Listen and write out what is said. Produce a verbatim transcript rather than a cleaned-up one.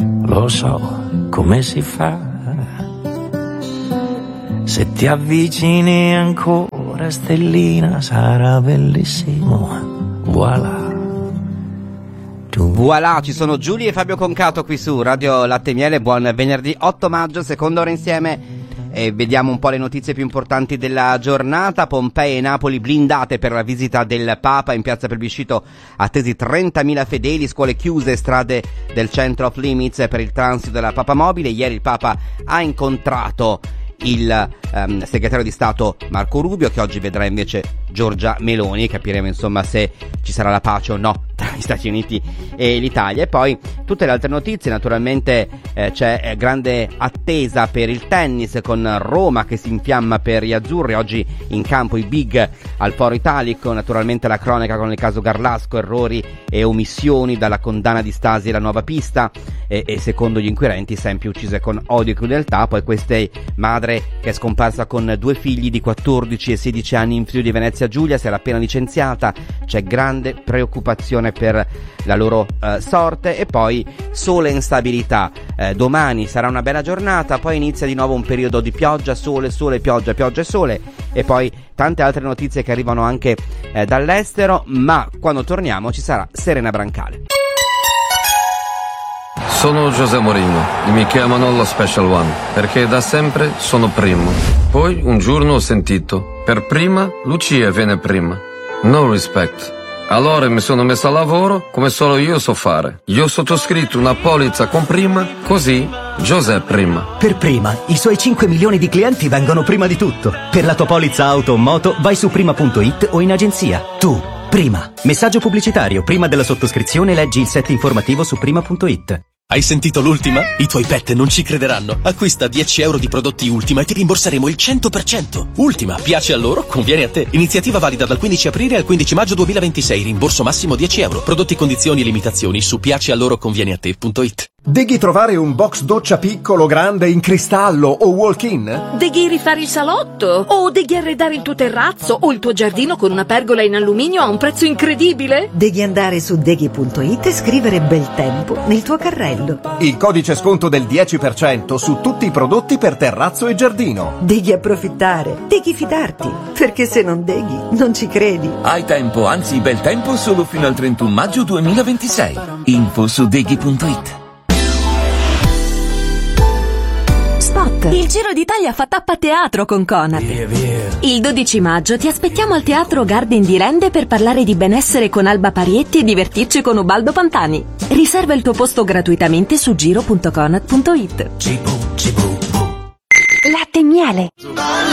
lo so come si fa. Se ti avvicini ancora, stellina, sarà bellissimo. Voilà. Voilà, ci sono Giulia e Fabio Concato qui su Radio Latte e Miele. Buon venerdì otto maggio, seconda ora insieme. E vediamo un po' le notizie più importanti della giornata. Pompei e Napoli blindate per la visita del Papa. In piazza Plebiscito attesi trentamila fedeli, scuole chiuse, strade del centro off limits per il transito della Papamobile. Ieri il Papa ha incontrato il um, segretario di Stato Marco Rubio, che oggi vedrà invece Giorgia Meloni. Capiremo insomma se ci sarà la pace o no tra gli Stati Uniti e l'Italia. E poi tutte le altre notizie, naturalmente eh, c'è eh, grande attesa per il tennis, con Roma che si infiamma per gli azzurri. Oggi in campo i big al Foro Italico, naturalmente la cronaca con il caso Garlasco, errori e omissioni dalla condanna di Stasi e la nuova pista, e, e secondo gli inquirenti Sempi uccise con odio e crudeltà. Poi questa madre che è scomparsa con due figli di quattordici e sedici anni in Friuli Venezia Giulia, si era appena licenziata, c'è grande preoccupazione per la loro eh, sorte. E poi sole e instabilità, eh, domani sarà una bella giornata, poi inizia di nuovo un periodo di pioggia, sole, sole, pioggia, pioggia e sole, e poi tante altre notizie che arrivano anche eh, dall'estero, ma quando torniamo ci sarà Serena Brancale. Sono José Mourinho e mi chiamano lo Special One perché da sempre sono primo. Poi un giorno ho sentito: per prima Lucia viene prima. No respect. Allora mi sono messo a lavoro come solo io so fare. Io ho sottoscritto una polizza con prima, così José prima. Per prima, i suoi cinque milioni di clienti vengono prima di tutto. Per la tua polizza auto o moto vai su prima punto it o in agenzia. Tu, prima. Messaggio pubblicitario: prima della sottoscrizione leggi il set informativo su prima punto it. Hai sentito l'ultima? I tuoi pet non ci crederanno. Acquista dieci euro di prodotti Ultima e ti rimborseremo il cento per cento. Ultima, piace a loro, conviene a te. Iniziativa valida dal quindici aprile al quindici maggio duemilaventisei. Rimborso massimo dieci euro. Prodotti, condizioni e limitazioni su piace a loro conviene a te punto it. Deghi trovare un box doccia piccolo, grande, in cristallo o walk-in? Deghi rifare il salotto? O deghi arredare il tuo terrazzo o il tuo giardino con una pergola in alluminio a un prezzo incredibile? Deghi andare su deghi punto it e scrivere bel tempo nel tuo carrello. Il codice sconto del dieci per cento su tutti i prodotti per terrazzo e giardino. Deghi approfittare, deghi fidarti, perché se non deghi non ci credi. Hai tempo, anzi bel tempo, solo fino al trentuno maggio duemilaventisei. Info su deghi punto it. Spot. Il Giro d'Italia fa tappa teatro con Conad. Via, via. Il dodici maggio ti aspettiamo al Teatro Garden di Rende per parlare di benessere con Alba Parietti e divertirci con Ubaldo Pantani. Riserva il tuo posto gratuitamente su giro punto conad punto it. Cibo, cibo, Latte e miele.